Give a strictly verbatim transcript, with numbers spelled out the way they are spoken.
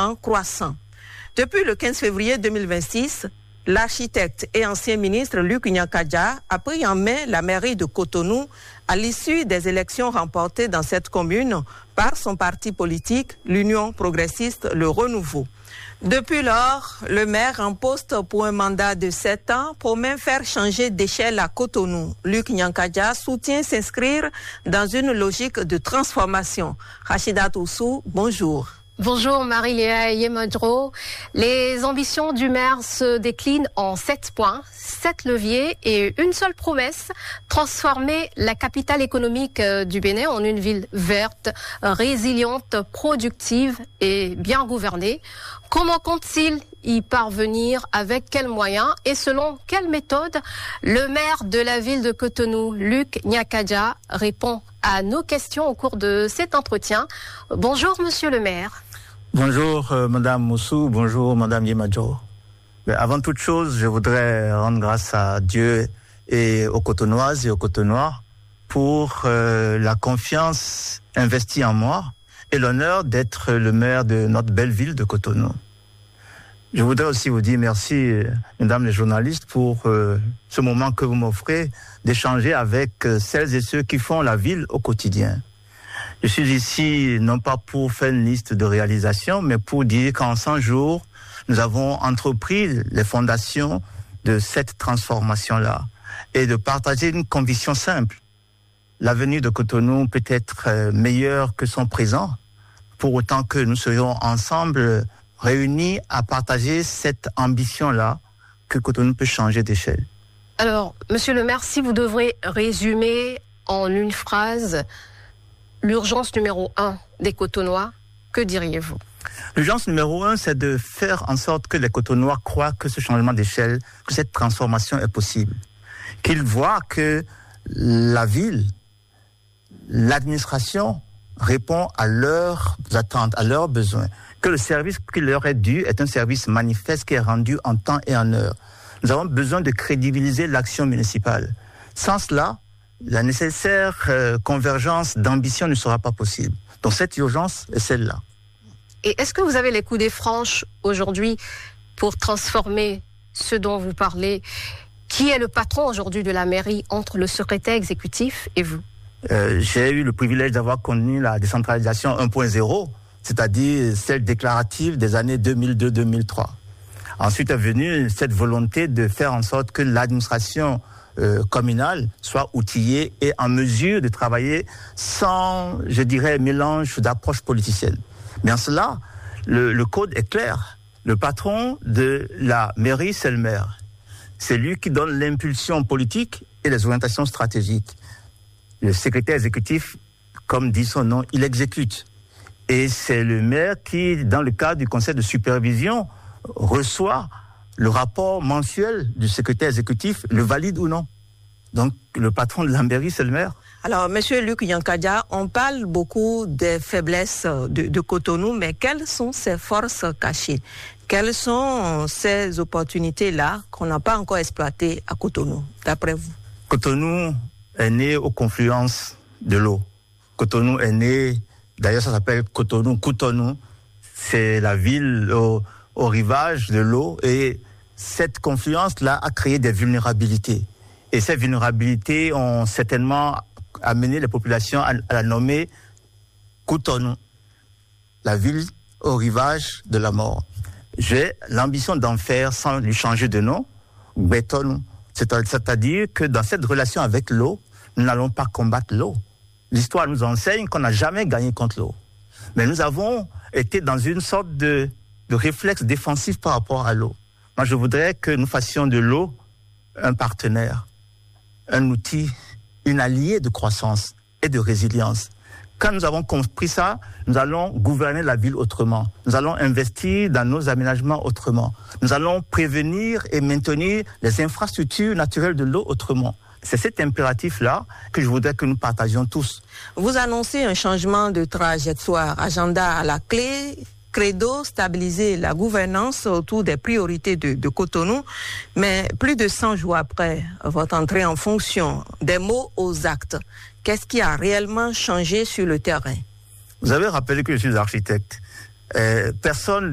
en croissant. Depuis le quinze février deux mille vingt-six, l'architecte et ancien ministre Luc Nyankadja a pris en main la mairie de Cotonou à l'issue des élections remportées dans cette commune par son parti politique, l'Union progressiste Le Renouveau. Depuis lors, le maire en poste pour un mandat de sept ans promet faire changer d'échelle à Cotonou. Luc Nyankadja soutient s'inscrire dans une logique de transformation. Rachida Toussou, bonjour. Bonjour Marie-Léa Yemadro. Les ambitions du maire se déclinent en sept points, sept leviers et une seule promesse, transformer la capitale économique du Bénin en une ville verte, résiliente, productive et bien gouvernée. Comment compte-t-il y parvenir? Avec quels moyens et selon quelle méthode? Le maire de la ville de Cotonou, Luc Nyankadja, répond à nos questions au cours de cet entretien. Bonjour monsieur le maire. Bonjour euh, Madame Moussou, bonjour Madame Yemadjo. Avant toute chose, je voudrais rendre grâce à Dieu et aux Cotonoises et aux Cotonois pour euh, la confiance investie en moi et l'honneur d'être le maire de notre belle ville de Cotonou. Je voudrais aussi vous dire merci, mesdames les journalistes, pour euh, ce moment que vous m'offrez d'échanger avec euh, celles et ceux qui font la ville au quotidien. Je suis ici non pas pour faire une liste de réalisations, mais pour dire qu'en cent jours, nous avons entrepris les fondations de cette transformation-là et de partager une conviction simple. L'avenir de Cotonou peut être meilleur que son présent, pour autant que nous serions ensemble réunis à partager cette ambition-là que Cotonou peut changer d'échelle. Alors, monsieur le maire, si vous devrez résumer en une phrase l'urgence numéro un des Cotonois, que diriez-vous? L'urgence numéro un, c'est de faire en sorte que les Cotonois croient que ce changement d'échelle, que cette transformation est possible. Qu'ils voient que la ville, l'administration répond à leurs attentes, à leurs besoins. Que le service qui leur est dû est un service manifeste qui est rendu en temps et en heure. Nous avons besoin de crédibiliser l'action municipale. Sans cela, la nécessaire euh, convergence d'ambition ne sera pas possible. Donc cette urgence est celle-là. Et est-ce que vous avez les coudées franches aujourd'hui pour transformer ce dont vous parlez? Qui est le patron aujourd'hui de la mairie entre le secrétaire exécutif et vous? euh, J'ai eu le privilège d'avoir connu la décentralisation un point zéro, c'est-à-dire celle déclarative des années deux mille deux deux mille trois. Ensuite est venue cette volonté de faire en sorte que l'administration Euh, communale soit outillée et en mesure de travailler sans, je dirais, mélange d'approches politiciennes. Mais en cela, le, le code est clair. Le patron de la mairie, c'est le maire. C'est lui qui donne l'impulsion politique et les orientations stratégiques. Le secrétaire exécutif, comme dit son nom, il exécute. Et c'est le maire qui, dans le cadre du conseil de supervision, reçoit le rapport mensuel du secrétaire exécutif, le valide ou non. Donc, le patron de la mairie, c'est le maire. Alors, monsieur Luc Nyankadja, on parle beaucoup des faiblesses de, de Cotonou, mais quelles sont ses forces cachées? Quelles sont ces opportunités-là qu'on n'a pas encore exploitées à Cotonou, d'après vous? Cotonou est né aux confluences de l'eau. Cotonou est né, d'ailleurs ça s'appelle Cotonou, Cotonou. C'est la ville au, au rivage de l'eau et cette confluence-là a créé des vulnérabilités. Et ces vulnérabilités ont certainement amené les populations à, à la nommer Cotonou, la ville au rivage de la mort. J'ai l'ambition d'en faire, sans lui changer de nom, Bétonou. C'est-à-dire que dans cette relation avec l'eau, nous n'allons pas combattre l'eau. L'histoire nous enseigne qu'on n'a jamais gagné contre l'eau. Mais nous avons été dans une sorte de, de réflexe défensif par rapport à l'eau. Moi, je voudrais que nous fassions de l'eau un partenaire, un outil, une alliée de croissance et de résilience. Quand nous avons compris ça, nous allons gouverner la ville autrement. Nous allons investir dans nos aménagements autrement. Nous allons prévenir et maintenir les infrastructures naturelles de l'eau autrement. C'est cet impératif-là que je voudrais que nous partagions tous. Vous annoncez un changement de trajectoire, agenda à la clé, credo, stabiliser la gouvernance autour des priorités de, de Cotonou. Mais plus de cent jours après votre entrée en fonction, des mots aux actes, qu'est-ce qui a réellement changé sur le terrain? Vous avez rappelé que je suis architecte. Euh, personne